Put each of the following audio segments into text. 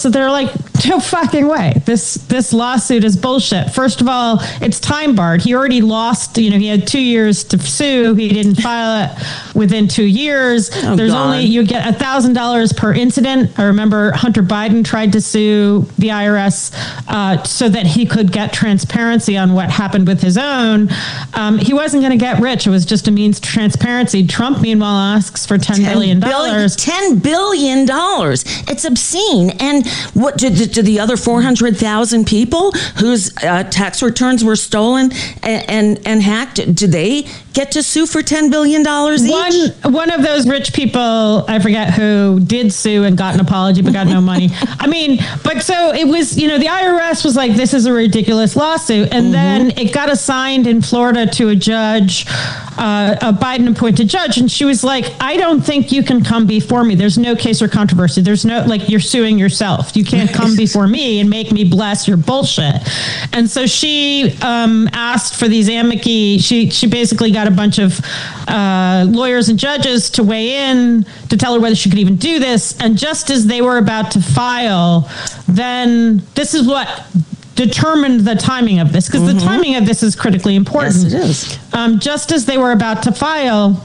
So they're like, no fucking way. This lawsuit is bullshit. First of all, it's time barred. He already lost, he had 2 years to sue. He didn't file it within 2 years. You get $1,000 per incident. I remember Hunter Biden tried to sue the IRS so that he could get transparency on what happened with his own. He wasn't going to get rich. It was just a means to transparency. Trump, meanwhile, asks for $10 billion. $10 billion. It's obscene. And what do the other 400,000 people whose tax returns were stolen and hacked, do they get to sue for $10 billion each? One of those rich people, I forget who, did sue and got an apology but got no money. But so it was, the IRS was like, this is a ridiculous lawsuit. And then it got assigned in Florida to a judge, a Biden appointed judge. And she was like, I don't think you can come before me. There's no case or controversy. There's no, you're suing yourself. You can't come before me and make me bless your bullshit. And so she asked for these amici. She basically got a bunch of lawyers and judges to weigh in to tell her whether she could even do this. And just as they were about to file, then this is what determined the timing of this, because the timing of this is critically important. Yes, it is. Just as they were about to file,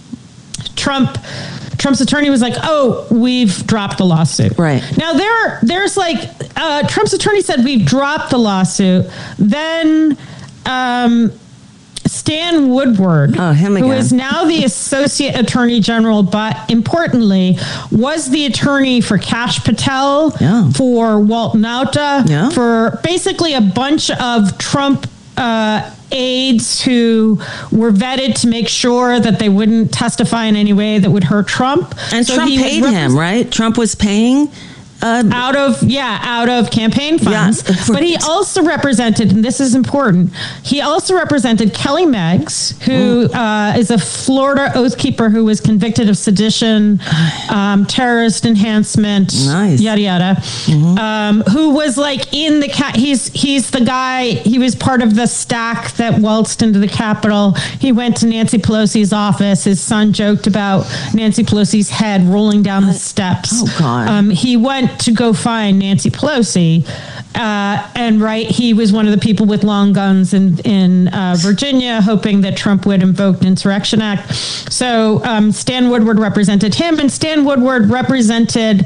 Trump's attorney was like, "Oh, we've dropped the lawsuit." Right. Now there's Trump's attorney said we've dropped the lawsuit. Then Stan Woodward, who is now the Associate Attorney General, but importantly, was the attorney for Kash Patel, for Walt Nauta, for basically a bunch of Trump aides who were vetted to make sure that they wouldn't testify in any way that would hurt Trump. And so Trump paid him, right? Trump was paying out of campaign funds. Yeah. But he also represented, and this is important, he also represented Kelly Meggs, who is a Florida oath keeper who was convicted of sedition, terrorist enhancement, yada yada, who was like in the he's the guy, he was part of the stack that waltzed into the Capitol. He went to Nancy Pelosi's office. His son joked about Nancy Pelosi's head rolling down the steps. Oh God. He went to go find Nancy Pelosi, he was one of the people with long guns in Virginia, hoping that Trump would invoke the Insurrection Act. So Stan Woodward represented him, and Stan Woodward represented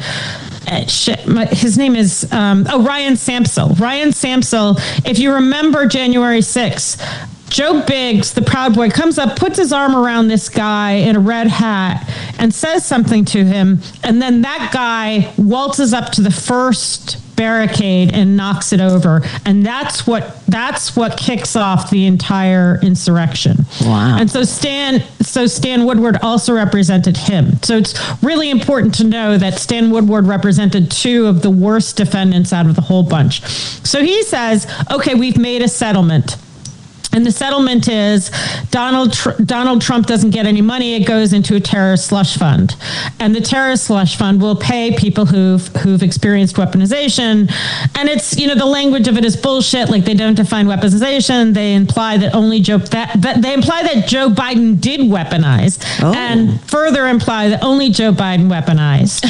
his name is Ryan Samsel. Ryan Samsel, if you remember January 6th, Joe Biggs, the Proud Boy, comes up, puts his arm around this guy in a red hat and says something to him. And then that guy waltzes up to the first barricade and knocks it over. And that's what kicks off the entire insurrection. Wow. And so Stan Woodward also represented him. So it's really important to know that Stan Woodward represented two of the worst defendants out of the whole bunch. So he says, okay, we've made a settlement. And the settlement is Donald Trump doesn't get any money. It goes into a terrorist slush fund. And the terrorist slush fund will pay people who've experienced weaponization. And it's, the language of it is bullshit. Like, they don't define weaponization. They imply that they imply that Joe Biden did weaponize, and further imply that only Joe Biden weaponized.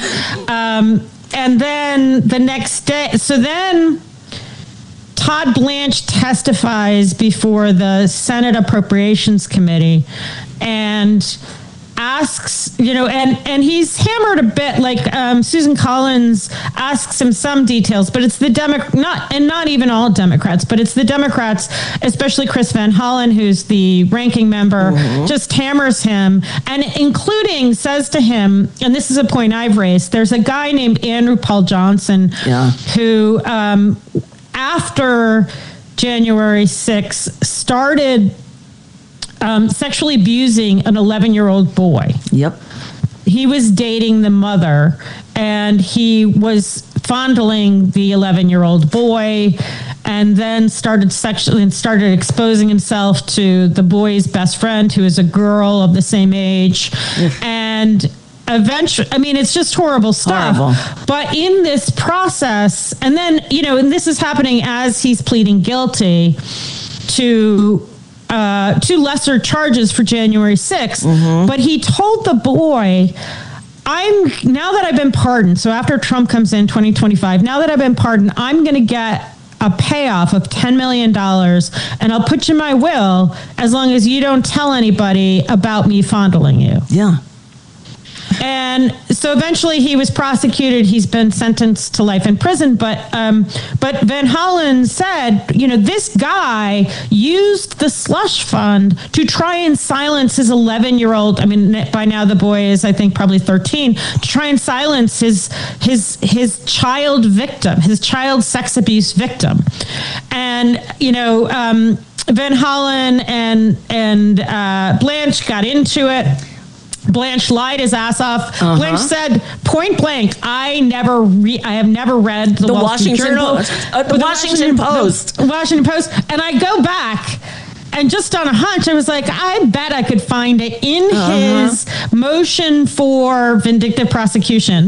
And then the next day, Todd Blanche testifies before the Senate Appropriations Committee and asks, and he's hammered a bit, like Susan Collins asks him some details, but it's the not even all Democrats, but it's the Democrats, especially Chris Van Hollen, who's the ranking member, just hammers him, and including says to him, and this is a point I've raised, there's a guy named Andrew Paul Johnson who, after January 6th, started sexually abusing an 11-year-old boy. Yep. He was dating the mother, and he was fondling the 11-year-old boy, and then started exposing himself to the boy's best friend, who is a girl of the same age. And eventually, it's just horrible stuff. Horrible. But in this process, and then, and this is happening as he's pleading guilty to lesser charges for January 6th. But he told the boy, now that I've been pardoned, so after Trump comes in 2025, now that I've been pardoned, I'm going to get a payoff of $10 million, and I'll put you in my will as long as you don't tell anybody about me fondling you. Yeah. And so eventually he was prosecuted. He's been sentenced to life in prison. But Van Hollen said, this guy used the slush fund to try and silence his 11-year-old. I mean, by now the boy is, I think, probably 13, to try and silence his child victim, his child sex abuse victim. And, Van Hollen and Blanche got into it. Blanche lied his ass off. Blanche said point blank, I have never read the Washington Journal, Post. The Washington Post. The Washington Post. And I go back, and just on a hunch, I was like, I bet I could find it in his motion for vindictive prosecution,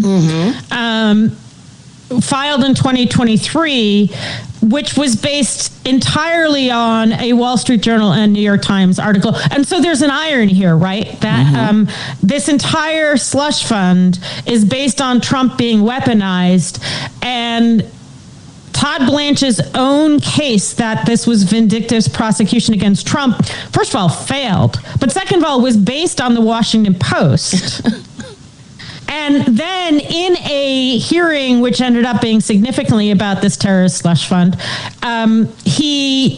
filed in 2023, which was based entirely on a Wall Street Journal and New York Times article. And so there's an irony here, right? That this entire slush fund is based on Trump being weaponized, and Todd Blanche's own case that this was vindictive prosecution against Trump, first of all, failed. But second of all, was based on the Washington Post. And then in a hearing, which ended up being significantly about this terrorist slush fund, he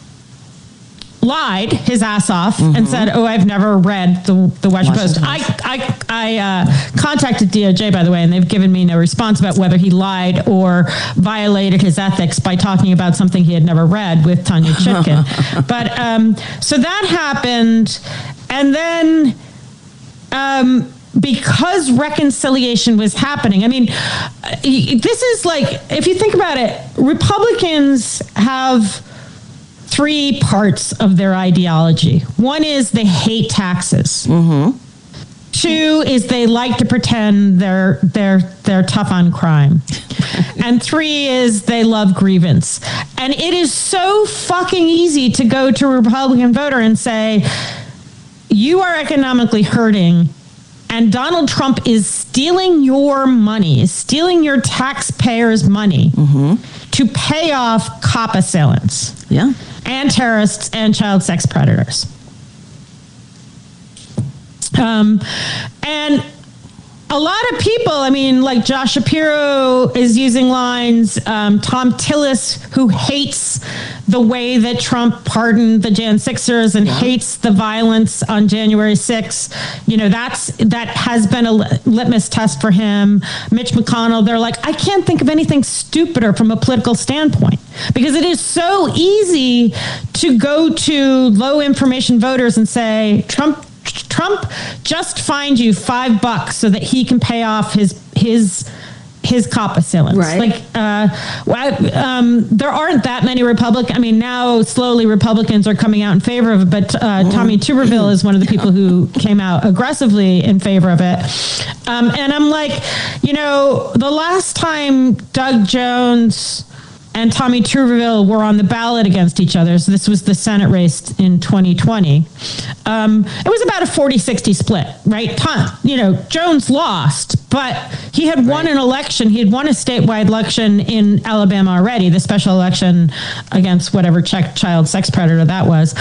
lied his ass off and said, I've never read the Washington Post. I contacted DOJ, by the way, and they've given me no response about whether he lied or violated his ethics by talking about something he had never read with Tanya Chutkin. But so that happened. And then because reconciliation was happening. I mean, this is like, if you think about it, Republicans have three parts of their ideology. One is they hate taxes. Two is they like to pretend they're tough on crime. And three is they love grievance. And it is so fucking easy to go to a Republican voter and say, you are economically hurting, and Donald Trump is stealing your money, stealing your taxpayers' money to pay off cop assailants and terrorists and child sex predators. And a lot of people, I mean, like Josh Shapiro is using lines, Tom Tillis, who hates the way that Trump pardoned the Jan 6ers and hates the violence on January 6th. That has been a litmus test for him. Mitch McConnell, they're like, I can't think of anything stupider from a political standpoint, because it is so easy to go to low information voters and say, Trump just fined you $5 so that he can pay off his cop assailants. Right. There aren't that many Republicans. I mean, now slowly Republicans are coming out in favor of it, but Tommy Tuberville is one of the people who came out aggressively in favor of it. And I'm like, the last time Doug Jones and Tommy Tuberville were on the ballot against each other, so this was the Senate race in 2020. It was about a 40-60 split, right? Jones lost, but he had won an election. He had won a statewide election in Alabama already, the special election against whatever child sex predator that was.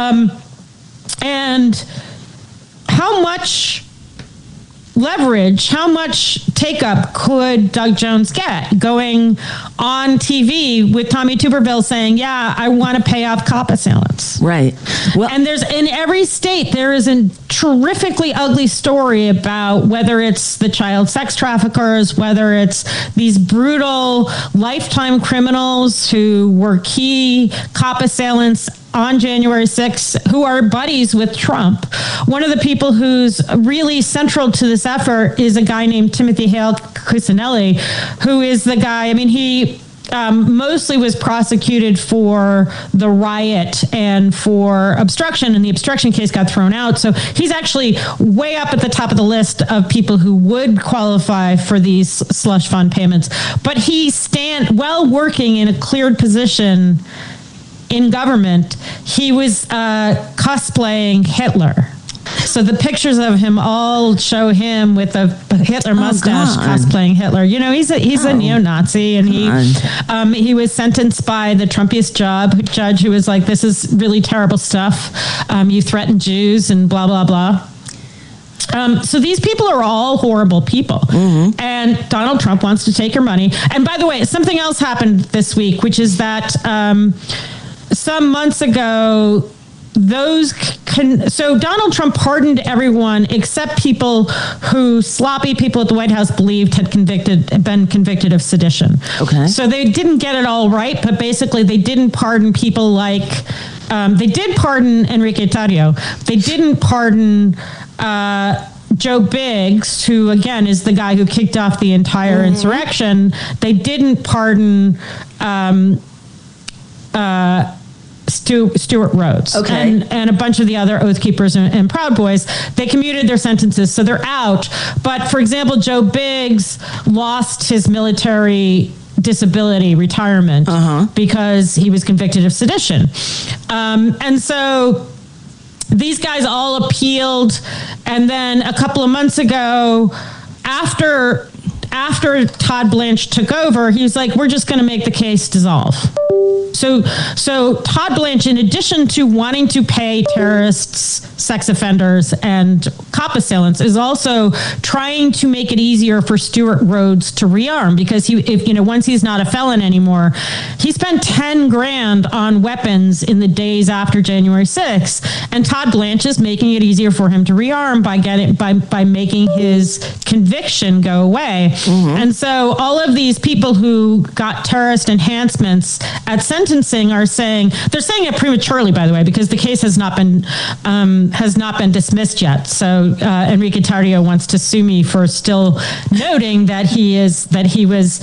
And how much leverage, how much take-up could Doug Jones get going on TV with Tommy Tuberville saying, yeah, I want to pay off cop assailants? Right. Well, and there's, in every state, there is a terrifically ugly story about whether it's the child sex traffickers, whether it's these brutal lifetime criminals who were key cop assailants on January 6th, who are buddies with Trump. One of the people who's really central to this effort is a guy named Timothy Hale Cusinelli, who is the guy, I mean, he mostly was prosecuted for the riot and for obstruction, and the obstruction case got thrown out. So he's actually way up at the top of the list of people who would qualify for these slush fund payments. But he working in a cleared position in government, he was cosplaying Hitler. So the pictures of him all show him with a Hitler mustache cosplaying Hitler. You know, he's a neo-Nazi, and he was sentenced by the Trumpiest judge who was like, this is really terrible stuff. You threaten Jews and blah, blah, blah. So these people are all horrible people. And Donald Trump wants to take your money. And by the way, something else happened this week, which is that some months ago, so Donald Trump pardoned everyone except sloppy people at the White House believed had been convicted of sedition. Okay. So they didn't get it all right, but basically they didn't pardon people like, they did pardon Enrique Tarrio. They didn't pardon Joe Biggs, who again is the guy who kicked off the entire insurrection. They didn't pardon Stuart Rhodes, and a bunch of the other Oath Keepers and Proud Boys. They commuted their sentences, so they're out. But for example, Joe Biggs lost his military disability retirement because he was convicted of sedition. And so these guys all appealed, and then a couple of months ago, after Todd Blanche took over, he was like, we're just going to make the case dissolve. So Todd Blanche, in addition to wanting to pay terrorists, sex offenders, and cop assailants, is also trying to make it easier for Stuart Rhodes to rearm, because once he's not a felon anymore, he spent $10,000 on weapons in the days after January 6th, and Todd Blanche is making it easier for him to rearm by making his conviction go away. And so all of these people who got terrorist enhancements at sentencing are saying it prematurely, by the way, because the case has not been dismissed yet. So Enrique Tarrio wants to sue me for still noting that he was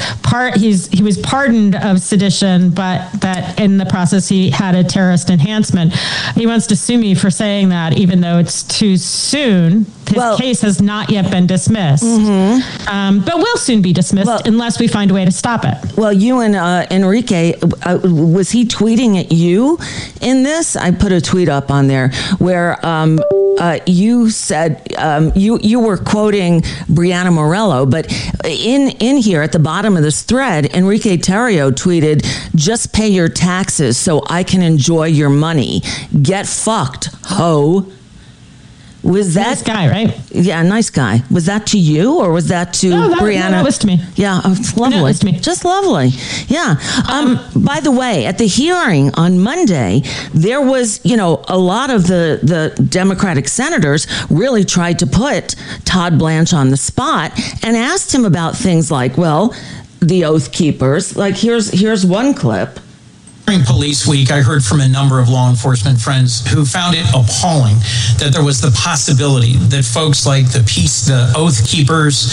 pardoned of sedition, but that in the process he had a terrorist enhancement. He wants to sue me for saying that, even though it's too soon. His case has not yet been dismissed, but will soon be dismissed unless we find a way to stop it. Well, you and Enrique, was he tweeting at you in this? I put a tweet up on there where you said you were quoting Brianna Morello, but in here at the bottom of this thread, Enrique Tarrio tweeted, "Just pay your taxes so I can enjoy your money. Get fucked, ho." Was that nice guy, right? Yeah, nice guy. Was that to you, or was that to Brianna? No, that was to me. Yeah, it's lovely. No, it was to me. Just lovely. Yeah. By the way, at the hearing on Monday, there was, a lot of the Democratic senators really tried to put Todd Blanche on the spot and asked him about things like, the Oath Keepers. Like, here's one clip. During Police Week, I heard from a number of law enforcement friends who found it appalling that there was the possibility that folks like the Oath Keepers,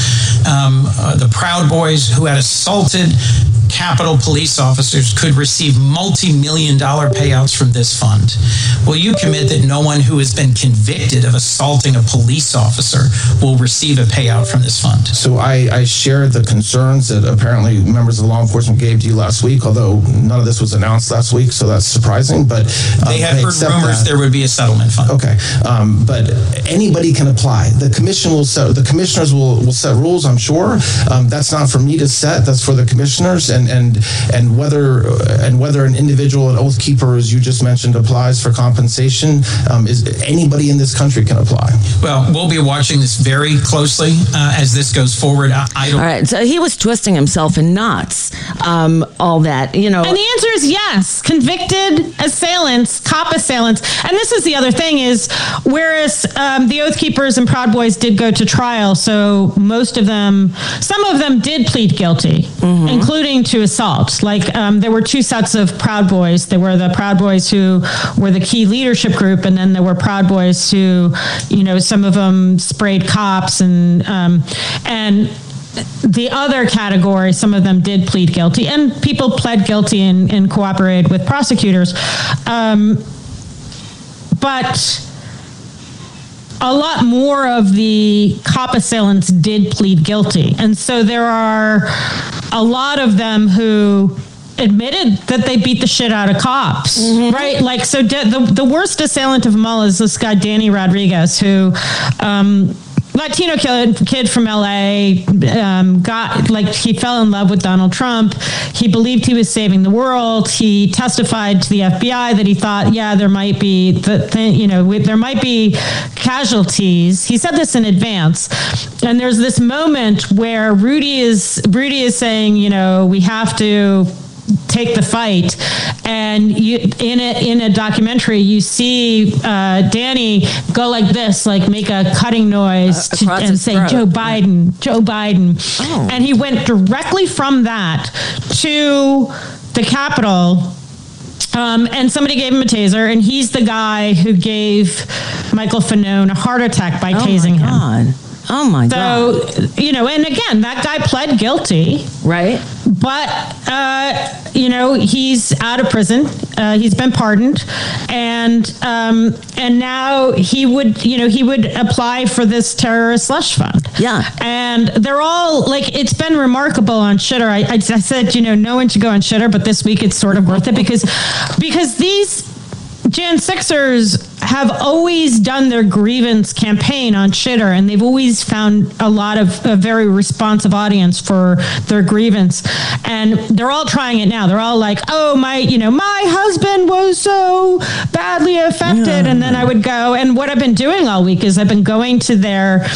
the Proud Boys who had assaulted Capitol police officers could receive multi-million-dollar payouts from this fund. Will you commit that no one who has been convicted of assaulting a police officer will receive a payout from this fund? So I share the concerns that apparently members of law enforcement gave to you last week, although none of this was announced last week, so that's surprising. But they had heard rumors there would be a settlement fund. Okay, but anybody can apply. The commissioners will set rules, I'm sure. That's not for me to set. That's for the commissioners, and whether an individual, an Oath Keeper, as you just mentioned, applies for compensation, is anybody in this country can apply. Well, we'll be watching this very closely as this goes forward. All right, so he was twisting himself in knots. All that, And the answer is yes. Convicted assailants, cop assailants. And this is the other thing is, whereas the Oath Keepers and Proud Boys did go to trial, so some of them did plead guilty, including to assault. Like there were two sets of Proud Boys. There were the Proud Boys who were the key leadership group, and then there were Proud Boys who, some of them sprayed cops and the other category, some of them did plead guilty, and people pled guilty and cooperated with prosecutors. But a lot more of the cop assailants did plead guilty. And so there are a lot of them who admitted that they beat the shit out of cops, right? Like, so the worst assailant of them all is this guy, Danny Rodriguez, who, Latino kid from LA, he fell in love with Donald Trump. He believed he was saving the world. He testified to the FBI that he thought, there might be there might be casualties. He said this in advance. And there's this moment where Rudy is saying, we have to take the fight, and in a documentary you see Danny go like this, like make a cutting noise and say Joe Biden, and he went directly from that to the Capitol. And somebody gave him a taser, and he's the guy who gave Michael Fanone a heart attack by tasing him. Oh my God. So, and again, that guy pled guilty. Right. But, he's out of prison. He's been pardoned. And now he would apply for this terrorist slush fund. Yeah. And they're all it's been remarkable on Shitter. I said, no one should go on Shitter, but this week it's sort of worth it because these Jan 6ers have always done their grievance campaign on Shitter, and they've always found a very responsive audience for their grievance. And they're all trying it now. They're all like, oh, my husband was so badly affected. Yeah. And then I would go, and what I've been doing all week is I've been going to their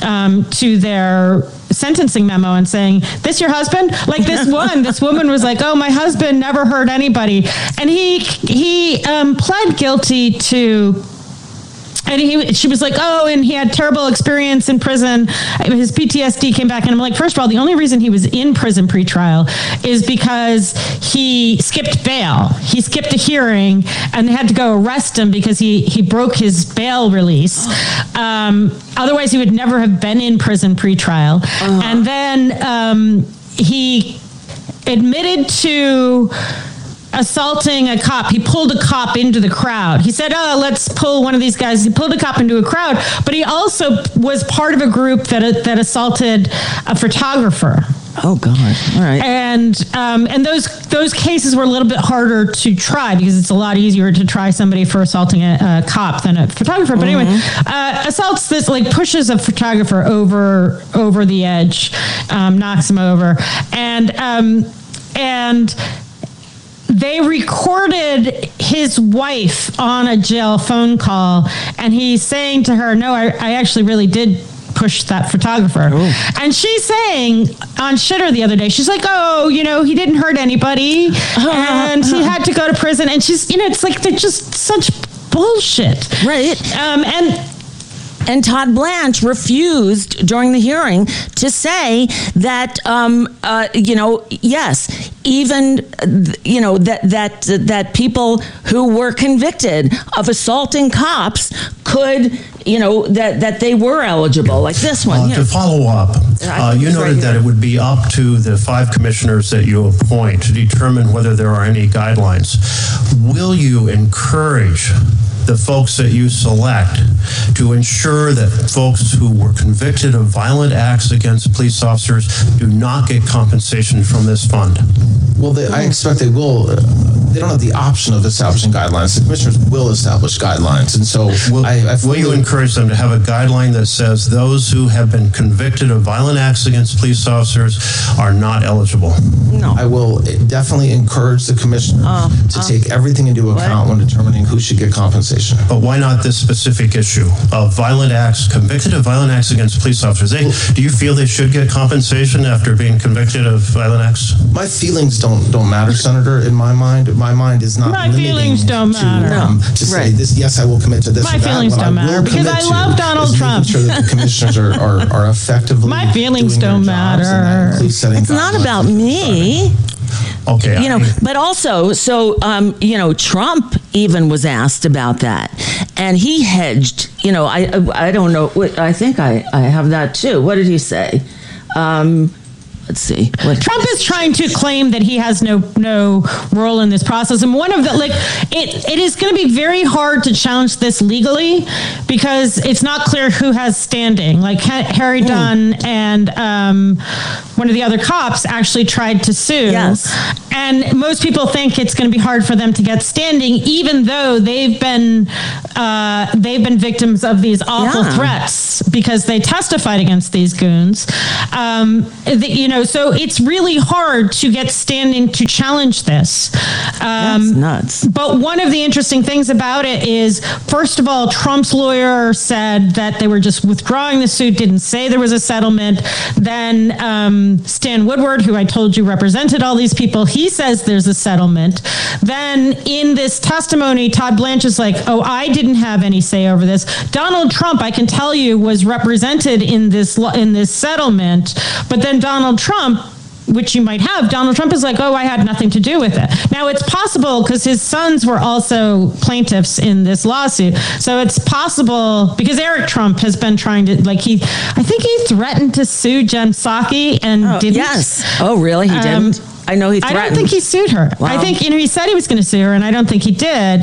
sentencing memo and saying, this your husband? Like this woman was like, oh, my husband never hurt anybody. And he pled guilty to, and she was like, oh, and he had terrible experience in prison. His PTSD came back. And I'm like, first of all, the only reason he was in prison pretrial is because he skipped bail. He skipped a hearing, and they had to go arrest him because he broke his bail release. Otherwise, he would never have been in prison pretrial. And then he admitted to assaulting a cop. He pulled a cop into the crowd. He said, oh, let's pull one of these guys. He pulled a cop into a crowd, but he also was part of a group that assaulted a photographer. Oh God! All right. And those cases were a little bit harder to try because it's a lot easier to try somebody for assaulting a cop than a photographer. But anyway, assaults this, pushes a photographer over the edge, knocks him over, and they recorded his wife on a jail phone call, and he's saying to her, no, I actually really did push that photographer. Oh. And she's saying on Shitter the other day, she's like, oh, he didn't hurt anybody, and he had to go to prison. And she's, it's like, they're just such bullshit. Right. And Todd Blanche refused during the hearing to say that, yes, even, that people who were convicted of assaulting cops could, that they were eligible, like this one. To follow up, you noted that it would be up to the 5 commissioners that you appoint to determine whether there are any guidelines. Will you encourage the folks that you select to ensure that folks who were convicted of violent acts against police officers do not get compensation from this fund? Well, I expect they will. They don't have the option of establishing guidelines. The commissioners will establish guidelines. And so will you encourage them to have a guideline that says those who have been convicted of violent acts against police officers are not eligible? No. I will definitely encourage the commissioners to take everything into account when determining who should get compensation. But why not this specific issue of convicted of violent acts against police officers? Do you feel they should get compensation after being convicted of violent acts? My feelings don't matter, Senator. In my mind is not. My feelings don't matter. To say this, yes, I will commit to this. My feelings don't matter because I love Donald Trump. Sure that the commissioners are effectively. My feelings don't matter. It's not about me. Okay. But also, Trump even was asked about that, and he hedged. I don't know. I think I have that too. What did he say? Let's see. Trump is trying to claim that he has no role in this process, and one of the it is going to be very hard to challenge this legally because it's not clear who has standing. Like Harry Dunn and one of the other cops actually tried to sue. Yes. And most people think it's going to be hard for them to get standing, even though they've been victims of these awful threats because they testified against these goons. So it's really hard to get standing to challenge this. That's nuts. But one of the interesting things about it is, first of all, Trump's lawyer said that they were just withdrawing the suit, didn't say there was a settlement. Then Stan Woodward, who I told you represented all these people, he says there's a settlement. Then in this testimony, Todd Blanche is like, oh, I didn't have any say over this. Donald Trump, I can tell you, was represented in this settlement. But then Donald Trump, which you might have, Donald Trump is like, oh, I had nothing to do with it. Now, it's possible because his sons were also plaintiffs in this lawsuit. So it's possible because Eric Trump has been trying to, I think he threatened to sue Jen Psaki and didn't. Yes. Oh, really? He didn't? I know he threatened. I don't think he sued her. Wow. I think, he said he was going to sue her, and I don't think he did.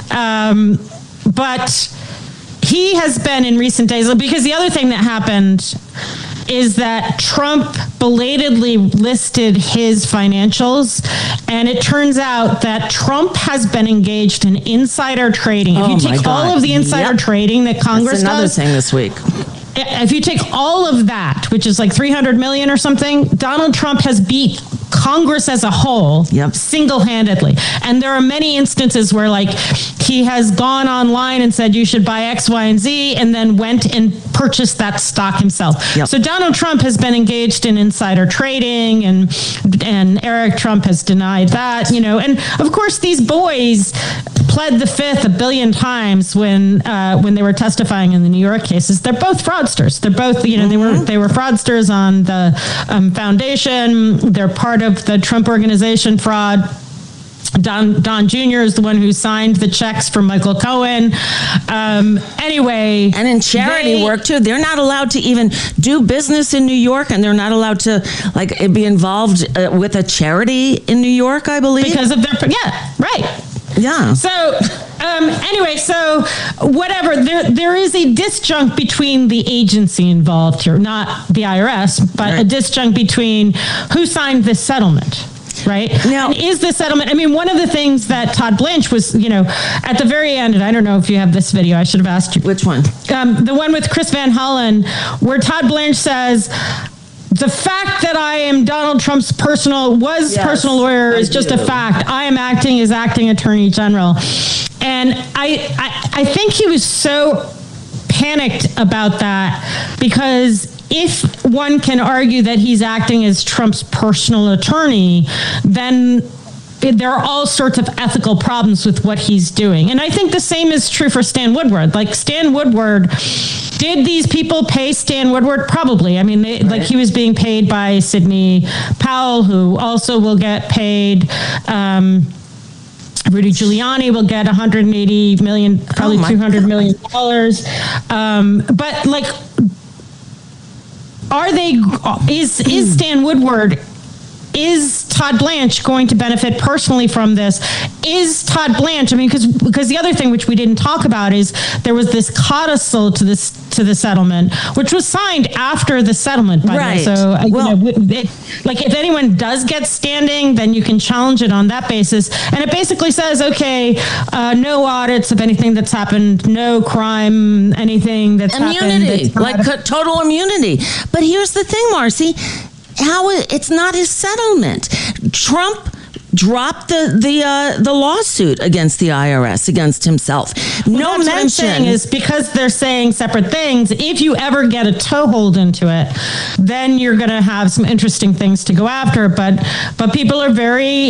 But he has been in recent days, because the other thing that happened is that Trump belatedly listed his financials, and it turns out that Trump has been engaged in insider trading. If you take all of the insider trading that Congress does, thing this week. If you take all of that, which is like 300 million or something, Donald Trump has beat Congress as a whole single-handedly. And there are many instances where he has gone online and said you should buy X, Y, and Z, and then went and purchased that stock himself. So Donald Trump has been engaged in insider trading, and Eric Trump has denied that, and of course these boys pled the fifth a billion times when they were testifying in the New York cases. They're both fraudsters. They're both, they were fraudsters on the foundation. They're part of the Trump Organization fraud. Don Jr. is the one who signed the checks for Michael Cohen. Anyway. And in charity work, too. They're not allowed to even do business in New York, and they're not allowed to, be involved with a charity in New York, I believe. Because of their, right. Yeah. So, anyway, so whatever, there is a disjunct between the agency involved here, not the IRS, but a disjunct between who signed this settlement. Right. Now, and is the settlement? I mean, one of the things that Todd Blanche was, at the very end, and I don't know if you have this video, I should have asked you. Which one? The one with Chris Van Hollen, where Todd Blanche says, the fact that I am Donald Trump's personal lawyer is just a fact. I am acting as acting attorney general. And I think he was so panicked about that because if one can argue that he's acting as Trump's personal attorney, then there are all sorts of ethical problems with what he's doing. And I think the same is true for Stan Woodward. Stan Woodward, did these people pay Stan Woodward? Probably. I mean, he was being paid by Sidney Powell, who also will get paid. Rudy Giuliani will get $180 million, probably $200 million. But is Stan Woodward, is Todd Blanche going to benefit personally from this? Is Todd Blanche, because the other thing which we didn't talk about is there was this codicil to the settlement, which was signed after the settlement, by the way. So, if anyone does get standing, then you can challenge it on that basis. And it basically says, okay, no audits of anything that's happened, no crime, anything that's immunity, happened. Total immunity. But here's the thing, Marcy. It's not his settlement. Trump dropped the lawsuit against the IRS against himself. What I'm saying is because they're saying separate things. If you ever get a toehold into it, then you're going to have some interesting things to go after. But people are very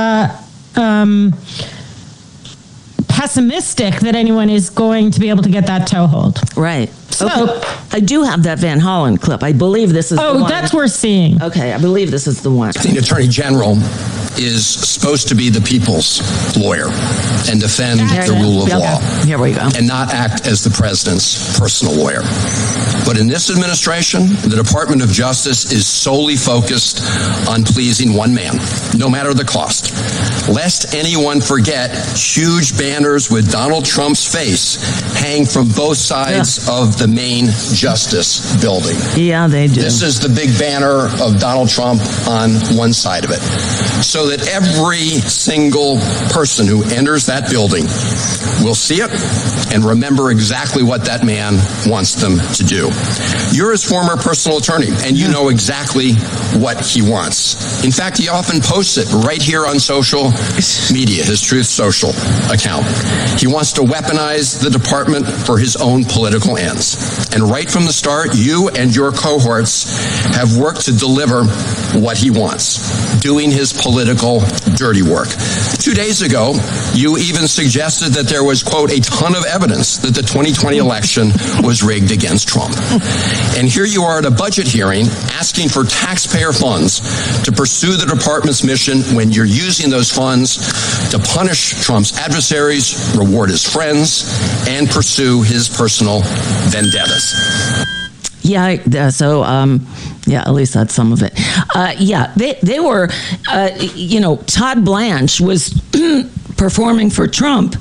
pessimistic that anyone is going to be able to get that toehold. Right. So, I do have that Van Hollen clip. I believe this is the one. Oh, that's worth seeing. Okay, I believe this is the one. The Attorney General is supposed to be the people's lawyer and defend the rule of law. Here we go. And not act as the president's personal lawyer. But in this administration, the Department of Justice is solely focused on pleasing one man, no matter the cost. Lest anyone forget, huge banners with Donald Trump's face hang from both sides of the main Justice building. Yeah, they do. This is the big banner of Donald Trump on one side of it. So so that every single person who enters that building will see it and remember exactly what that man wants them to do. You're his former personal attorney, and you know exactly what he wants. In fact, he often posts it right here on social media, his Truth Social account. He wants to weaponize the department for his own political ends. And right from the start, you and your cohorts have worked to deliver what he wants, doing his political dirty work. 2 days ago, you even suggested that there was, quote, a ton of evidence that the 2020 election was rigged against Trump. And here you are at a budget hearing asking for taxpayer funds to pursue the department's mission when you're using those funds to punish Trump's adversaries, reward his friends, and pursue his personal vendettas. Yeah, so, at least that's some of it. They were, Todd Blanche was performing for Trump,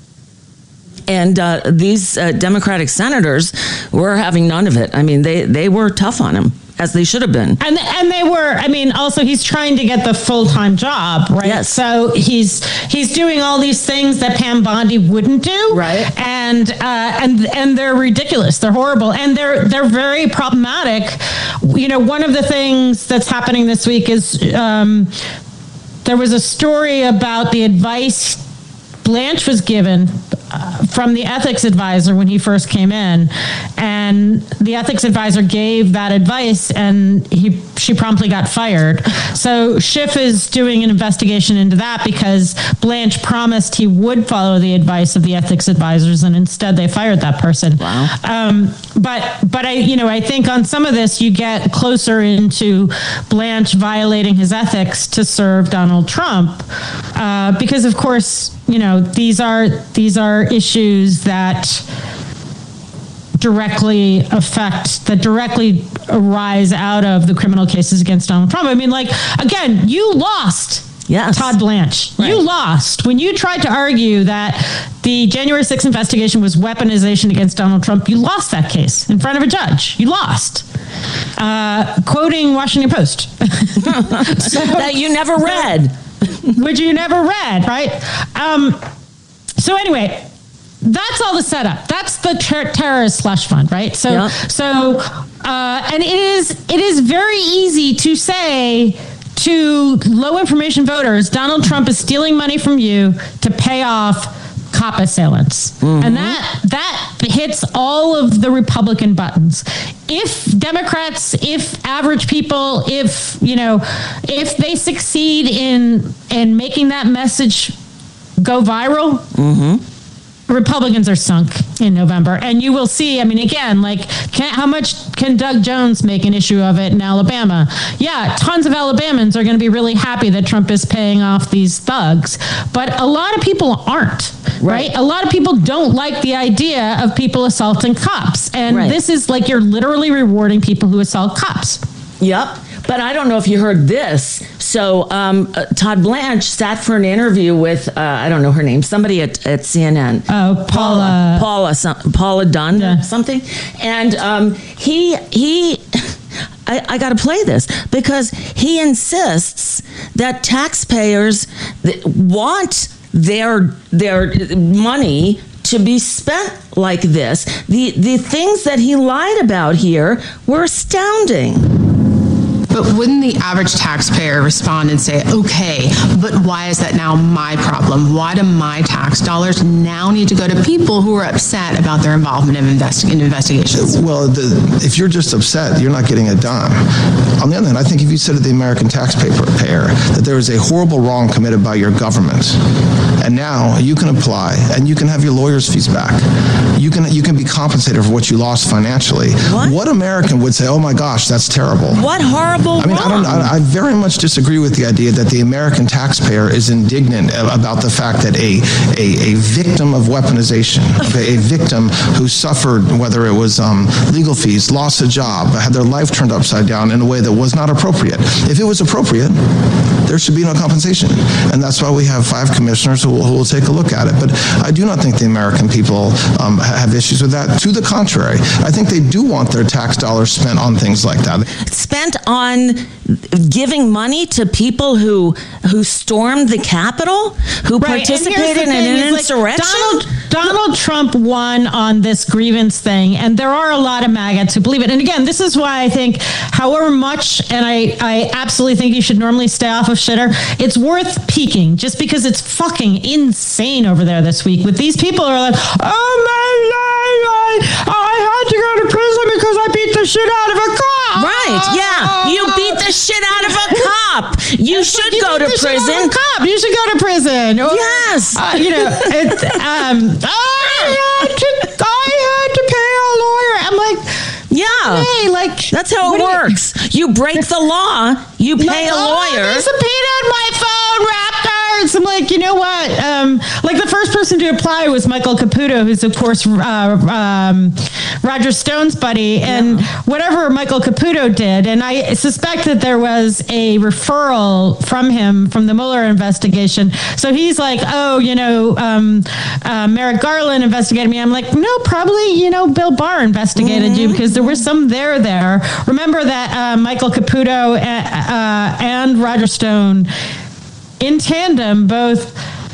and these Democratic senators were having none of it. I mean, they were tough on him, as they should have been. And they were, I mean, also he's trying to get the full-time job, right? Yes. So he's doing all these things that Pam Bondi wouldn't do. Right. And they're ridiculous. They're horrible. And they're very problematic. You know, one of the things that's happening this week is there was a story about the advice Blanche was given from the ethics advisor when he first came in, and the ethics advisor gave that advice, and she promptly got fired. So Schiff is doing an investigation into that because Blanche promised he would follow the advice of the ethics advisors, and instead they fired that person. Wow. But I think on some of this you get closer into Blanche violating his ethics to serve Donald Trump, because of course, these are issues that directly arise out of the criminal cases against Donald Trump. I mean, again, you lost. Yes. Todd Blanche. Right. You lost. When you tried to argue that the January 6th investigation was weaponization against Donald Trump, you lost that case in front of a judge. You lost. Quoting Washington Post. That you never read. Which you never read, right? So anyway, that's all the setup. That's the terrorist slush fund, right? So, and it is very easy to say to low information voters, Donald Trump is stealing money from you to pay off cop assailants. Mm-hmm. And that hits all of the Republican buttons. If Democrats, if average people, if they succeed in making that message go viral, Republicans are sunk in November. And you will see, I mean, again, how much can Doug Jones make an issue of it in Alabama? Yeah, tons of Alabamans are going to be really happy that Trump is paying off these thugs. But a lot of people aren't, right? A lot of people don't like the idea of people assaulting cops. And this is you're literally rewarding people who assault cops. Yep. But I don't know if you heard this. So Todd Blanche sat for an interview with, I don't know her name, somebody at CNN. Oh, Paula Dunn or something. And I got to play this because he insists that taxpayers want their money to be spent like this. The things that he lied about here were astounding. But wouldn't the average taxpayer respond and say, okay, but why is that now my problem? Why do my tax dollars now need to go to people who are upset about their involvement in investigations? Well, if you're just upset, you're not getting it done. On the other hand, I think if you said to the American taxpayer that there is a horrible wrong committed by your government, and now you can apply and you can have your lawyer's fees back. You can be compensated for what you lost financially. What American would say, oh my gosh, that's terrible? What horrible I very much disagree with the idea that the American taxpayer is indignant about the fact that a victim of weaponization, a victim who suffered, whether it was legal fees, lost a job, had their life turned upside down in a way that was not appropriate. If it was appropriate, there should be no compensation. And that's why we have 5 commissioners who will take a look at it. But I do not think the American people have issues with that. To the contrary, I think they do want their tax dollars spent on things like that. Spent on giving money to people who stormed the Capitol, who participated in an insurrection? Donald Trump won on this grievance thing, and there are a lot of MAGAs who believe it. And again, this is why I think, however much, and I absolutely think you should normally stay off of shitter, it's worth peeking, just because it's fucking insane over there this week with these people who are like, oh my God, I had to go to prison because I beat the shit out of a cop. Right, yeah. You beat the shit out of a cop. You should go to prison. You should go to prison. Yes. I had to pay a lawyer. I'm like, yeah, hey, like that's how it works. You break the law, you pay a lawyer. I subpoenaed my phone, Raptors. I'm like, you know what? Like the first person to apply was Michael Caputo, who's of course Roger Stone's buddy, and whatever Michael Caputo did, and I suspect that there was a referral from him from the Mueller investigation. So he's like, oh, Merrick Garland investigated me. I'm like, no, probably, Bill Barr investigated you because there was some there. Remember that Michael Caputo and Roger Stone in tandem both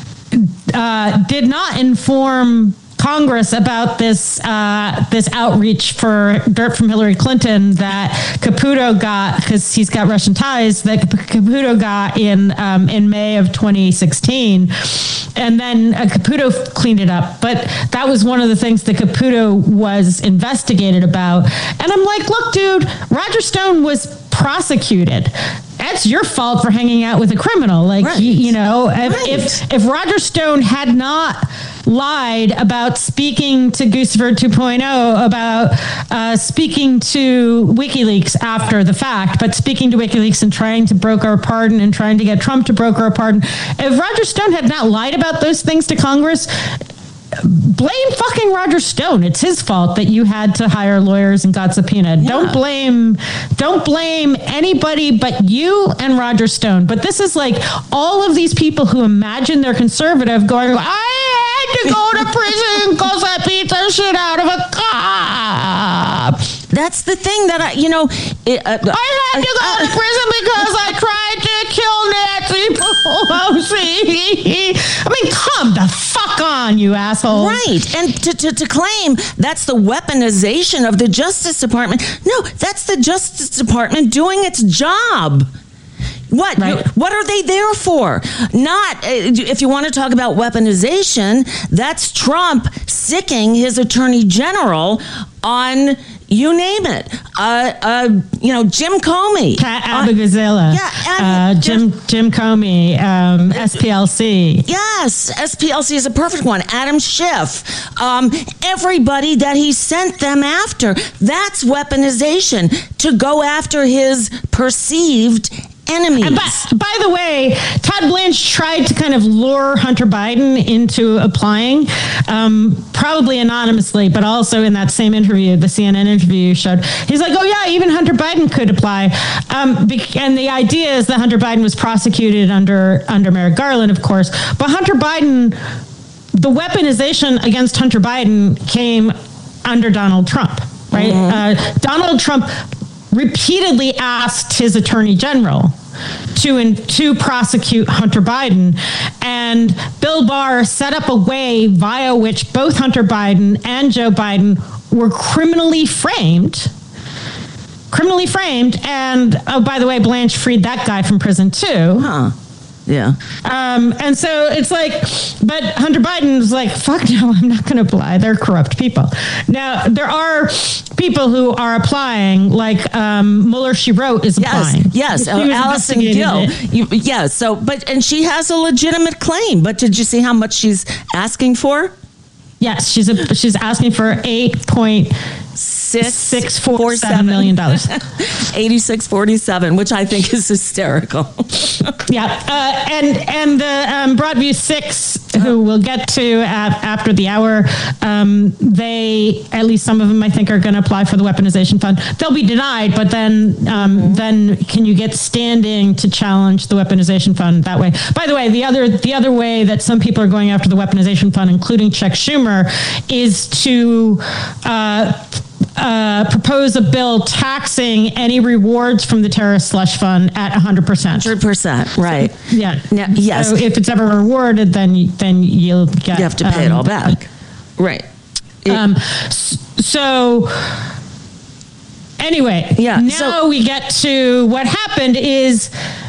did not inform Congress about this outreach for dirt from Hillary Clinton that Caputo got, because he's got Russian ties, that Caputo got in May of 2016, and then Caputo cleaned it up. But that was one of the things that Caputo was investigated about. And I'm like, look, dude, Roger Stone was prosecuted. That's your fault for hanging out with a criminal. Like, right. If Roger Stone had not lied about speaking to Guccifer 2.0, about speaking to WikiLeaks after the fact, but speaking to WikiLeaks and trying to broker a pardon and trying to get Trump to broker a pardon. If Roger Stone had not lied about those things to Congress, blame fucking Roger Stone. It's his fault that you had to hire lawyers and got subpoenaed. Yeah. Don't blame anybody but you and Roger Stone. But this is like all of these people who imagine they're conservative going, I had to go to prison because I beat the shit out of a cop. That's the thing that I had to go to prison because I tried to kill Nancy Pelosi. I mean, come the fuck on, you asshole. Right. And to claim that's the weaponization of the Justice Department. No, that's the Justice Department doing its job. What? Right. What are they there for? Not, if you want to talk about weaponization, that's Trump sicking his attorney general on, you name it. Jim Comey. Abigazela. Jim Comey, SPLC. Yes, SPLC is a perfect one. Adam Schiff. Everybody that he sent them after. That's weaponization, to go after his perceived enemies. And by the way, Todd Blanche tried to kind of lure Hunter Biden into applying, probably anonymously, but also in that same interview, the CNN interview showed, he's like, oh yeah, even Hunter Biden could apply. And the idea is that Hunter Biden was prosecuted under Merrick Garland, of course, but Hunter Biden, the weaponization against Hunter Biden came under Donald Trump, right? Mm-hmm. Donald Trump repeatedly asked his attorney general to prosecute Hunter Biden, and Bill Barr set up a way via which both Hunter Biden and Joe Biden were criminally framed. And oh, by the way, Blanche freed that guy from prison too. Huh. Yeah. And so it's like, but Hunter Biden's like, fuck no, I'm not going to apply. They're corrupt people. Now, there are people who are applying, like Mueller, she wrote, is applying. Yes. Allison Gill. And she has a legitimate claim. But did you see how much she's asking for? Yes, she's asking for $8.647 million. 8647, which I think is hysterical. Yeah, and the Broadview 6, who we'll get to after the hour, they, at least some of them, I think, are going to apply for the weaponization fund. They'll be denied, but then can you get standing to challenge the weaponization fund that way? By the way, the other way that some people are going after the weaponization fund, including Chuck Schumer, is to propose a bill taxing any rewards from the terrorist slush fund at 100%. 100%, right. So, yeah. Now, yes. So if it's ever rewarded, then you'll get... You have to pay it all back. Right. So... Anyway, now we get to what happened is...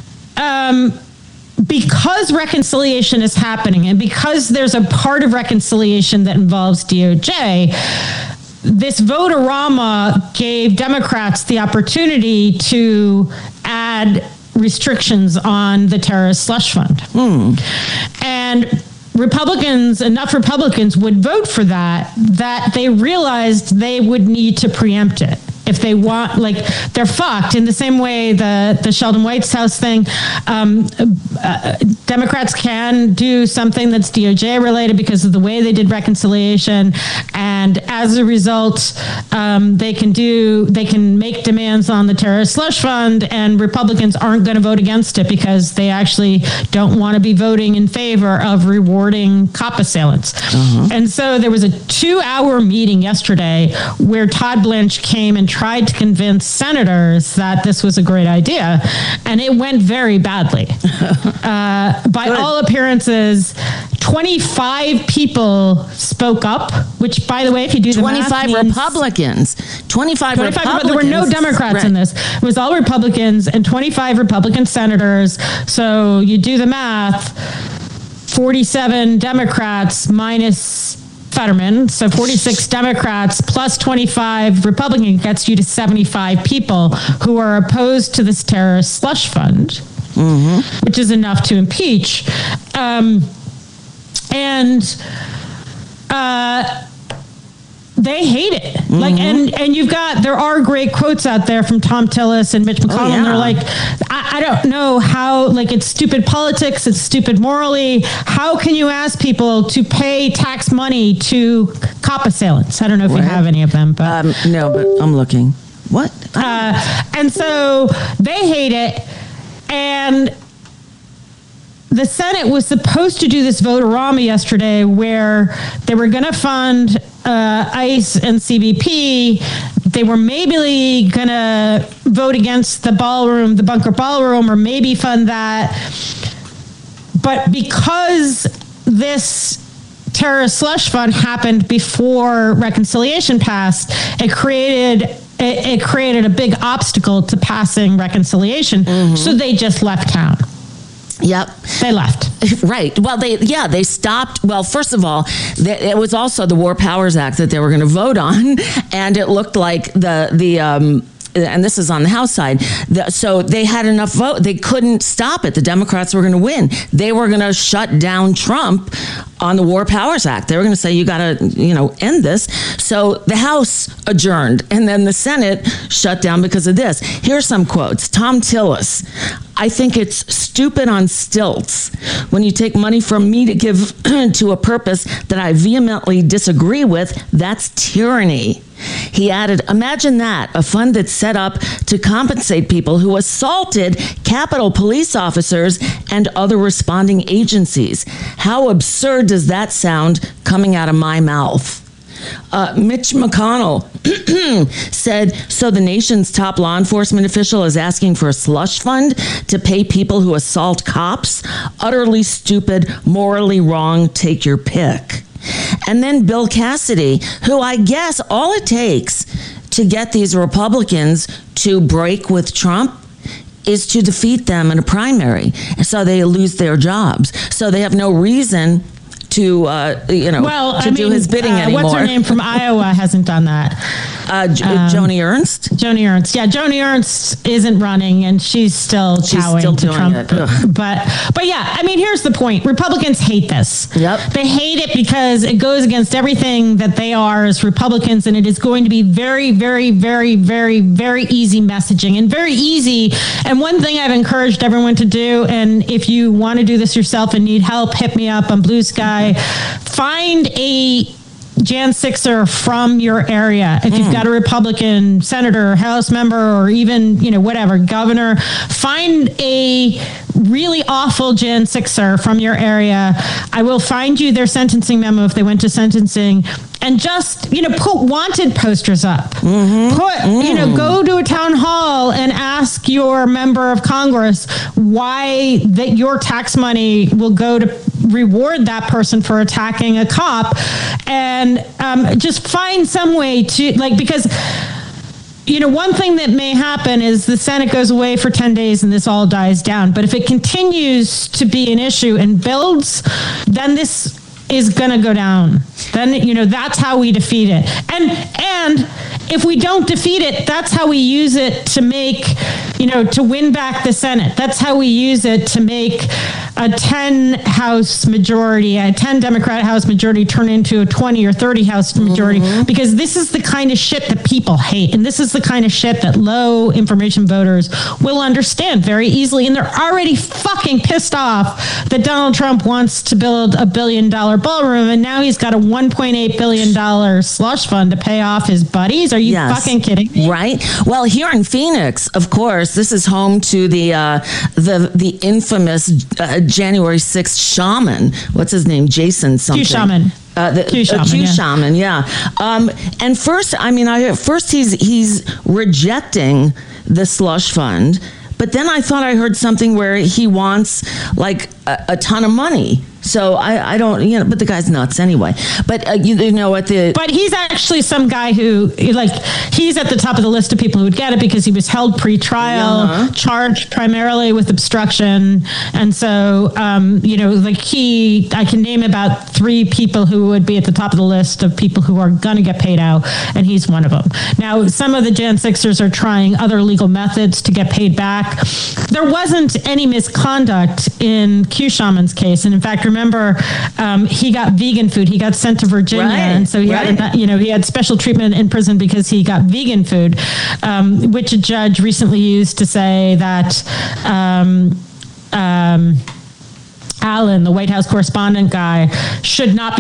because reconciliation is happening and because there's a part of reconciliation that involves DOJ, this vote-a-rama gave Democrats the opportunity to add restrictions on the terrorist slush fund. And enough Republicans would vote for that they realized they would need to preempt it. If they want, they're fucked in the same way the Sheldon White's House thing. Democrats can do something that's DOJ related because of the way they did reconciliation, and as a result, they can make demands on the terrorist slush fund, and Republicans aren't going to vote against it because they actually don't want to be voting in favor of rewarding cop assailants. And so there was a 2-hour meeting yesterday where Todd Blanche came and tried to convince senators that this was a great idea, and it went very badly. By all appearances, 25 people spoke up, which, by the way, if you do the math, 25 Republicans. 25 Republicans. There were no Democrats in this. It was all Republicans and 25 Republican senators. So you do the math, 47 Democrats minus Fetterman, so 46 Democrats plus 25 Republicans gets you to 75 people who are opposed to this terrorist slush fund, which is enough to impeach. They hate it. And there are great quotes out there from Tom Tillis and Mitch McConnell. And they're like, I don't know how, it's stupid politics, it's stupid morally. How can you ask people to pay tax money to cop assailants? I don't know if you have any of them, but no, but I'm looking. What? And so they hate it. And the Senate was supposed to do this vote-a-rama yesterday where they were going to fund ICE and CBP. They were maybe going to vote against the bunker ballroom, or maybe fund that. But because this terrorist slush fund happened before reconciliation passed, it created a big obstacle to passing reconciliation. So they just left town. Yep. They left. Right. Well, they stopped. Well, first of all, it was also the War Powers Act that they were going to vote on. And it looked like and this is on the House side, so they had enough vote. They couldn't stop it. The Democrats were going to win. They were going to shut down Trump on the War Powers Act. They were going to say, you got to, end this. So the House adjourned, and then the Senate shut down because of this. Here's some quotes. Tom Tillis: I think it's stupid on stilts when you take money from me to give to a purpose that I vehemently disagree with. That's tyranny. He added, imagine that, a fund that's set up to compensate people who assaulted Capitol police officers and other responding agencies. How absurd does that sound coming out of my mouth? Mitch McConnell said, so the nation's top law enforcement official is asking for a slush fund to pay people who assault cops? Utterly stupid, morally wrong, take your pick. And then Bill Cassidy, who I guess all it takes to get these Republicans to break with Trump is to defeat them in a primary. So they lose their jobs. So they have no reason to, do his bidding anymore. What's her name from Iowa hasn't done that. Joni Ernst? Joni Ernst. Yeah, Joni Ernst isn't running, and she's still chowing to Trump. But yeah, I mean, here's the point. Republicans hate this. Yep. They hate it because it goes against everything that they are as Republicans, and it is going to be very, very, very, very, very easy messaging and very easy. And one thing I've encouraged everyone to do, and if you want to do this yourself and need help, hit me up on Blue Sky. Find a Jan 6er from your area. If you've got a Republican senator, House member, or even, whatever, governor, find a really awful Jan 6er from your area. I will find you their sentencing memo if they went to sentencing, and just, put wanted posters up. Go to a town hall and ask your member of Congress why that your tax money will go to reward that person for attacking a cop, and just find some way to, because one thing that may happen is the Senate goes away for 10 days and this all dies down. But if it continues to be an issue and builds, then this is going to go down. Then, that's how we defeat it. And if we don't defeat it, that's how we use it to make, to win back the Senate. That's how we use it to make a 10 House majority, a 10 Democrat House majority turn into a 20 or 30 House majority, because this is the kind of shit that people hate. And this is the kind of shit that low information voters will understand very easily. And they're already fucking pissed off that Donald Trump wants to build $1 billion ballroom, and now he's got a $1.8 billion slush fund to pay off his buddies. Are you fucking kidding me? Right. Well, here in Phoenix, of course, this is home to the infamous January 6th shaman. What's his name? Jason something. Q shaman. Q shaman, yeah. And first he's rejecting the slush fund, but then I thought I heard something where he wants like a ton of money. So I don't, but the guy's nuts anyway. But But he's actually some guy who, he's at the top of the list of people who would get it because he was held pre-trial, charged primarily with obstruction. And so, I can name about 3 people who would be at the top of the list of people who are going to get paid out, and he's one of them. Now, some of the Jan 6ers are trying other legal methods to get paid back. There wasn't any misconduct in Q Shaman's case, and in fact, remember, he got vegan food. He got sent to Virginia, and so he had special treatment in prison because he got vegan food, which a judge recently used to say that Allen, the White House correspondent guy, should not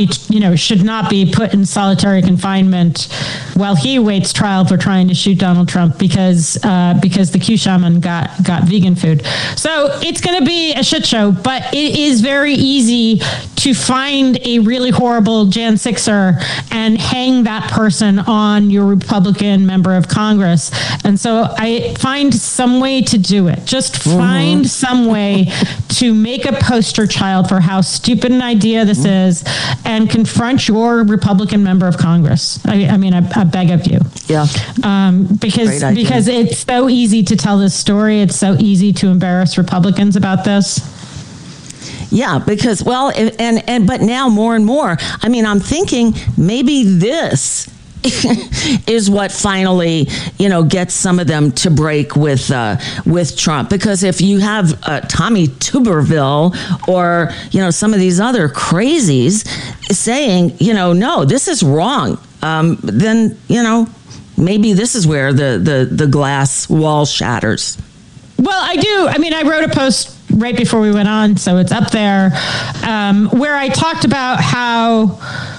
be put in solitary confinement while he waits trial for trying to shoot Donald Trump because the Q shaman got vegan food. So it's going to be a shit show, but it is very easy to find a really horrible Jan 6er and hang that person on your Republican member of Congress. And so I find some way to do it. Just find some way to make a poster child for how stupid an idea this is and confront your Republican member of Congress. I beg of you. Yeah. Because it's so easy to tell this story. It's so easy to embarrass Republicans about this. Yeah, because, but now more and more, I'm thinking maybe this is what finally, gets some of them to break with Trump. Because if you have Tommy Tuberville or, some of these other crazies saying, no, this is wrong, then, maybe this is where the glass wall shatters. Well, I do. I wrote a post right before we went on, so it's up there, where I talked about how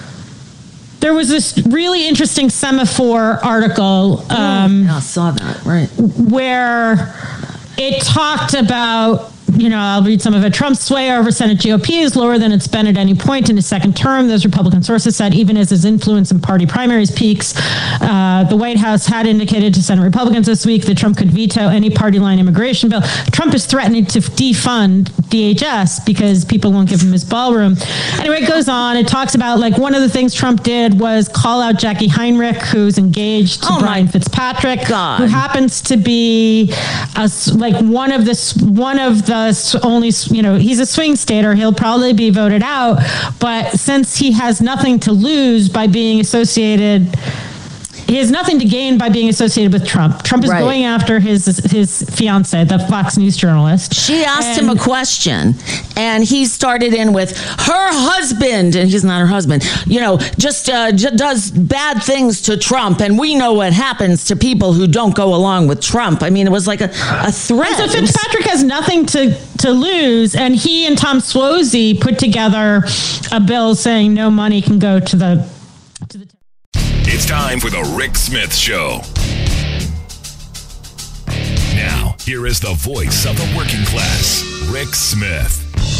there was this really interesting Semaphore article. I saw that, right. Where it talked about, I'll read some of it. Trump's sway over Senate GOP is lower than it's been at any point in his second term. Those Republican sources said even as his influence in party primaries peaks, the White House had indicated to Senate Republicans this week that Trump could veto any party line immigration bill. Trump is threatening to defund DHS because people won't give him his ballroom. Anyway, it goes on. It talks about one of the things Trump did was call out Jackie Heinrich, who's engaged to Brian Fitzpatrick, who happens to be one of the only, he's a swing stater. He'll probably be voted out. But since he has nothing to lose by being associated, he has nothing to gain by being associated with Trump. Trump is going after his fiance, the Fox News journalist. She asked him a question, and he started in with her husband, and he's not her husband, just does bad things to Trump, and we know what happens to people who don't go along with Trump. I mean, it was like a threat. And so Fitzpatrick has nothing to lose, and he and Tom Suozzi put together a bill saying no money can go to the. It's time for the Rick Smith Show. Now, here is the voice of the working class, Rick Smith.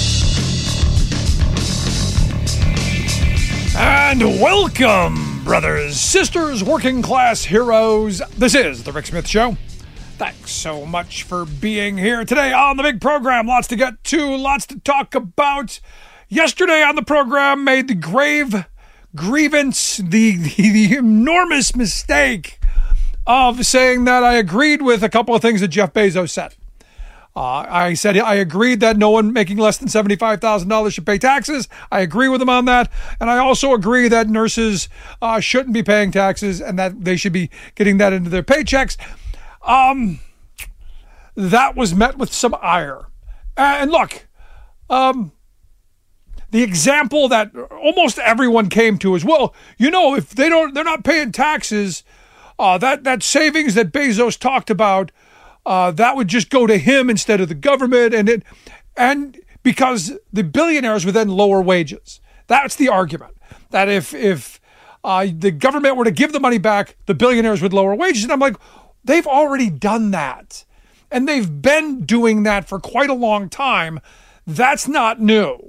And welcome, brothers, sisters, working class heroes. This is the Rick Smith Show. Thanks so much for being here today on the big program. Lots to get to, lots to talk about. Yesterday on the program, made the grave grievance, the enormous mistake of saying that I agreed with a couple of things that Jeff Bezos said. I said I agreed that no one making less than $75,000 should pay taxes. I agree with him on that. And I also agree that nurses shouldn't be paying taxes and that they should be getting that into their paychecks. That was met with some ire. And look, the example that almost everyone came to is, well, if they're not paying taxes, that savings that Bezos talked about, that would just go to him instead of the government, and because the billionaires would then lower wages. That's the argument. That if the government were to give the money back, the billionaires would lower wages. And I'm like, they've already done that, and they've been doing that for quite a long time. That's not new.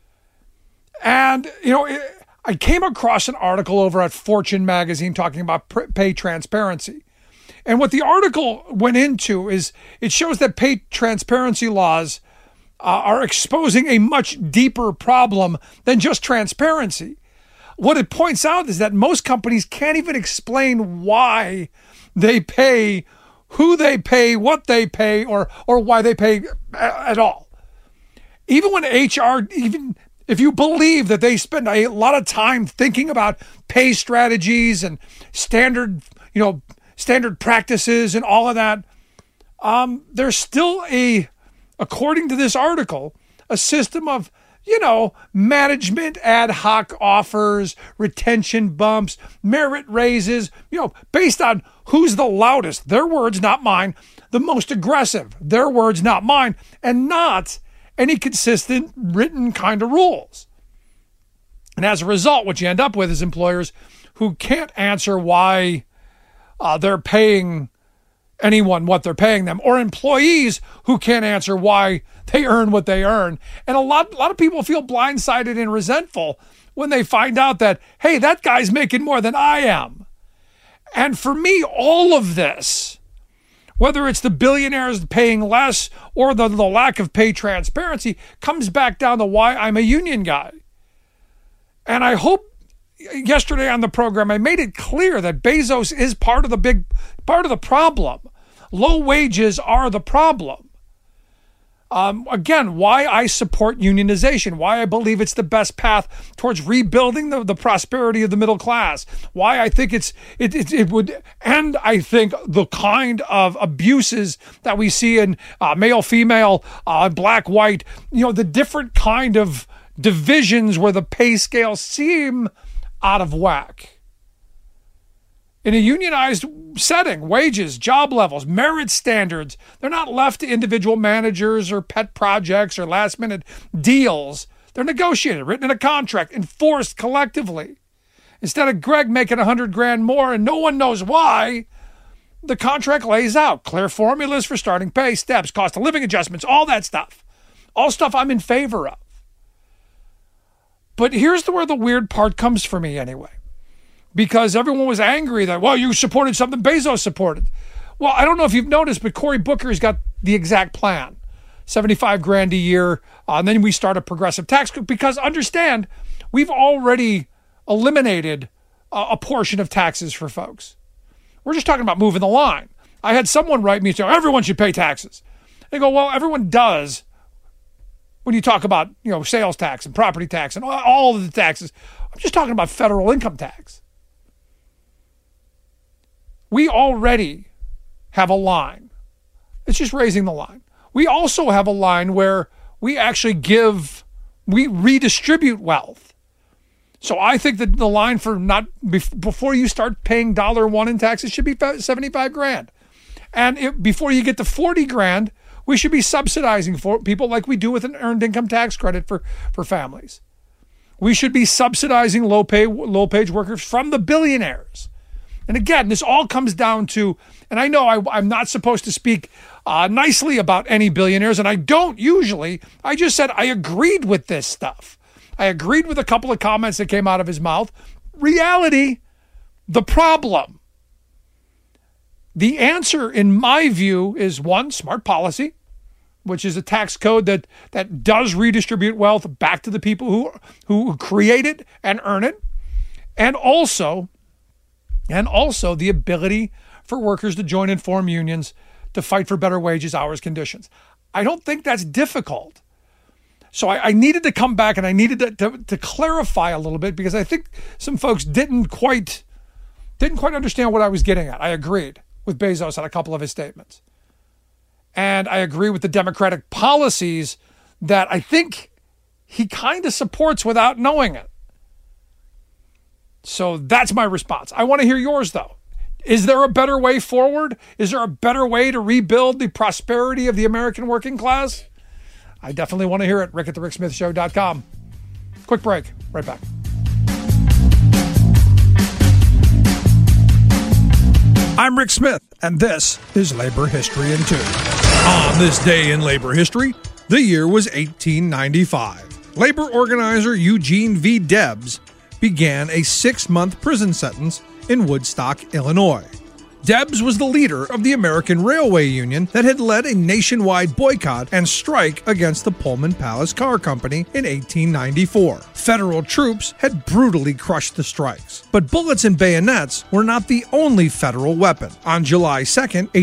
And, I came across an article over at Fortune magazine talking about pay transparency. And what the article went into is it shows that pay transparency laws are exposing a much deeper problem than just transparency. What it points out is that most companies can't even explain why they pay, who they pay, what they pay, or why they pay at all. Even when HR, if you believe that they spend a lot of time thinking about pay strategies and standard practices and all of that, there's still according to this article, a system of, management ad hoc offers, retention bumps, merit raises, based on who's the loudest, their words, not mine, the most aggressive, their words, not mine, and not any consistent written kind of rules. And as a result, what you end up with is employers who can't answer why they're paying anyone what they're paying them, or employees who can't answer why they earn what they earn. And a lot of people feel blindsided and resentful when they find out that, hey, that guy's making more than I am. And for me, all of this, whether it's the billionaires paying less or the lack of pay transparency, comes back down to why I'm a union guy. And I hope yesterday on the program, I made it clear that Bezos is part of the problem. Low wages are the problem. Again, why I support unionization, why I believe it's the best path towards rebuilding the prosperity of the middle class, why I think it would end, I think, the kind of abuses that we see in male, female, black, white, the different kind of divisions where the pay scales seem out of whack. In a unionized setting, wages, job levels, merit standards, they're not left to individual managers or pet projects or last-minute deals. They're negotiated, written in a contract, enforced collectively. Instead of Greg making $100,000 more and no one knows why, the contract lays out clear formulas for starting pay, steps, cost of living adjustments, all that stuff. All stuff I'm in favor of. But here's where the weird part comes for me anyway. Because everyone was angry that, well, you supported something Bezos supported. Well, I don't know if you've noticed, but Cory Booker's got the exact plan. $75,000 a year, and then we start a progressive tax. Because understand, we've already eliminated a portion of taxes for folks. We're just talking about moving the line. I had someone write me and say, everyone should pay taxes. They go, well, everyone does when you talk about, sales tax and property tax and all of the taxes. I'm just talking about federal income tax. we already have a line. It's just raising the line. We also have a line where we actually we redistribute wealth. So I think that the line for before you start paying $1 in taxes should be $75,000. And before you get to $40,000, we should be subsidizing for people like we do with an earned income tax credit for families. We should be subsidizing low-wage workers from the billionaires. And again, this all comes down to, and I know I'm not supposed to speak nicely about any billionaires, and I don't usually. I just said I agreed with this stuff. I agreed with a couple of comments that came out of his mouth. Reality, the problem. The answer, in my view, is one, smart policy, which is a tax code that does redistribute wealth back to the people who create it and earn it, and also the ability for workers to join and form unions to fight for better wages, hours, conditions. I don't think that's difficult. So I needed to come back and I needed to clarify a little bit, because I think some folks didn't quite understand what I was getting at. I agreed with Bezos on a couple of his statements. And I agree with the Democratic policies that I think he kind of supports without knowing it. So that's my response. I want to hear yours, though. Is there a better way forward? Is there a better way to rebuild the prosperity of the American working class? I definitely want to hear it. Rick at thericksmithshow.com. Quick break. Right back. I'm Rick Smith, and this is Labor History in 2. On this day in labor history, the year was 1895. Labor organizer Eugene V. Debs began a 6-month prison sentence in Woodstock, Illinois. Debs was the leader of the American Railway Union that had led a nationwide boycott and strike against the Pullman Palace Car Company in 1894. Federal troops had brutally crushed the strikes. But bullets and bayonets were not the only federal weapon. On July 2,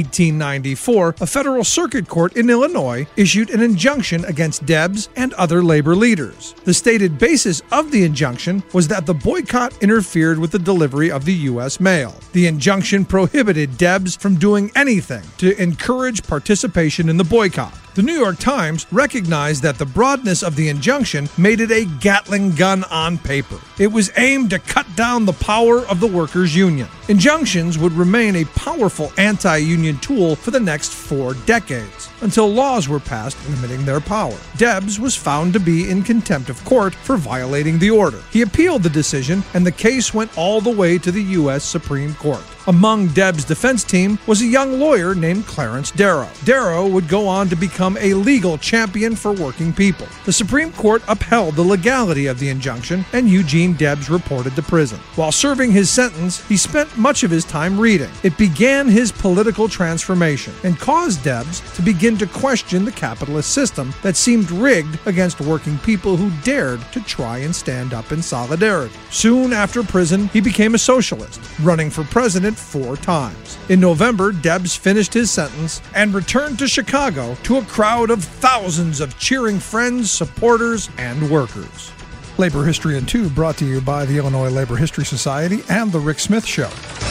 1894, a federal circuit court in Illinois issued an injunction against Debs and other labor leaders. The stated basis of the injunction was that the boycott interfered with the delivery of the U.S. mail. The injunction prohibited Debs from doing anything to encourage participation in the boycott. The New York Times recognized that the broadness of the injunction made it a Gatling gun on paper. It was aimed to cut down the power of the workers' union. Injunctions would remain a powerful anti-union tool for the next 4 decades, until laws were passed limiting their power. Debs was found to be in contempt of court for violating the order. He appealed the decision, and the case went all the way to the U.S. Supreme Court. Among Debs' defense team was a young lawyer named Clarence Darrow. Darrow would go on to become a legal champion for working people. The Supreme Court upheld the legality of the injunction, and Eugene Debs reported to prison. While serving his sentence, he spent much of his time reading. It began his political transformation and caused Debs to begin to question the capitalist system that seemed rigged against working people who dared to try and stand up in solidarity. Soon after prison, he became a socialist, running for president 4 times. In November, Debs finished his sentence and returned to Chicago to a crowd of thousands of cheering friends, supporters, and workers. Labor History in 2 brought to you by the Illinois Labor History Society and The Rick Smith Show.